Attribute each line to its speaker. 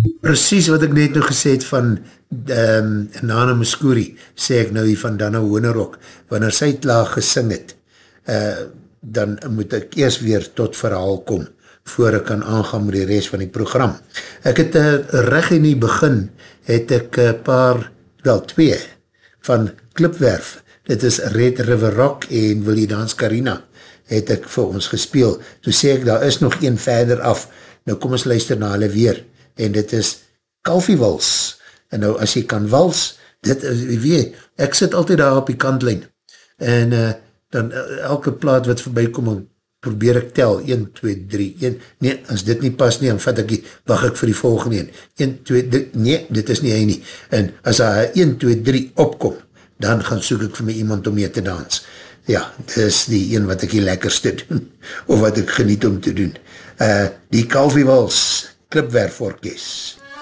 Speaker 1: Precies wat ek net nog gesê het van Nana Muscuri, sê ek nou hier van Dana Hoenerok, wanneer sy het laag gesing het, dan moet ek eers weer tot verhaal kom, voor ek kan aangaan met die rest van die program. Ek het reg in die begin, het ek twee, van Klipwerf, dit is Red River Rock en Wil jy dans Carina, het ek vir ons gespeel. Toe sê ek, daar is nog een verder af, nou kom ons luister na hulle weer, en dit is Kalfiewals, en nou as jy kan wals, dit is, weet, ek sit altyd daar op die kantlijn, en dan elke plaat wat voorbij kom, probeer ek tel, 1, 2, 3, 1, nee, as dit nie pas nie, dan vat ek die, wacht ek vir die volgende 1, 2, 3, nee, dit is nie hy nie, en as daar 1, 2, 3 opkom, dan gaan soek ek vir my iemand om mee te dans. Ja, dit is die een wat ek die lekkerste doen, of wat ek geniet om te doen. Die Kalfiewals, Klipwerf Orkest.